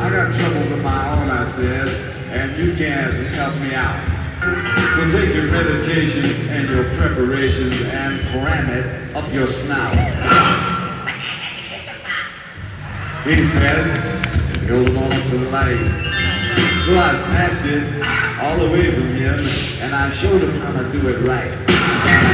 I got troubles of my own, I said, and you can't help me out. So take your meditation and your preparations and cram it up your snout. He said, holding on up to the light. So I snatched it all away from him, and I showed him how to do it right.